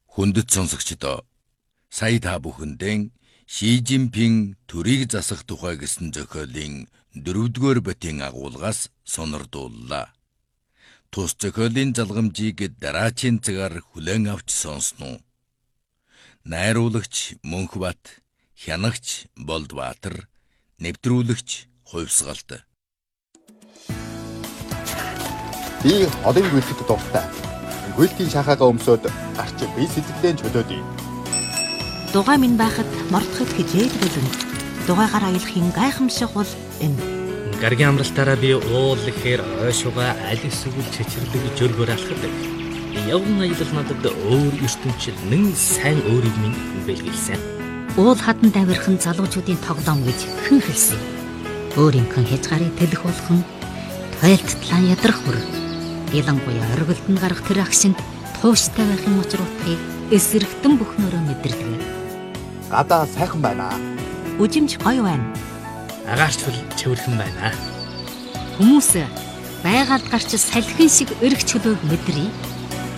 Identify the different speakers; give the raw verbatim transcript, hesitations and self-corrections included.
Speaker 1: Хүндэт сонсогчдоо сая та бүхэндээ Ши Жинпин төрийг засах тухай гэсэн зохиолын дөрөвдүгээр батийн агуулгаас сонирдууллаа. Тус зохиолын залгамжийг дараачийн цагаар хүлээн авч сонсноо. Найруулагч Мөнхбат, хянагч Болдбаатар, нэвтрүүлэгч Хувьсгалт.
Speaker 2: Би одын гүйлтэд дуртай. Гүйлтийн шахаага өмсөд гарч би сэтгэлдээ чөлөөдөө.
Speaker 3: Дугай минь байхад мордоход хичээд болон дугайгаар аялахын гайхамшиг бол энэ.
Speaker 4: Гаргийн амралтаараа би уул ихээр ойшууга аль эсвэл чичирлэг жөргөөр алхдаг. Явган аялал надад өөр ертөнцийн нэн сайн өөрийг минь бэлгэлсэн.
Speaker 3: Уул хадан давирхан залуучуудын тоглоом гэж хэн хэлсэн. Өөрийнхөө хязгаарыг тэлэх болгон тойлтлан ядрах бүр. Ялангуяа оргилд нь гарах тэр агшинд тууштай байхын учруудыг эсрэгтэн бүхнөрөө мэдэрдэг.
Speaker 2: Гадаа сайхан байна.
Speaker 3: Үжимж гоё байна.
Speaker 4: Агаарч бол цэвэрхэн байна.
Speaker 3: Хүмүүс байгаль гарч салхин шиг өргөч хөлөөг мэдрий.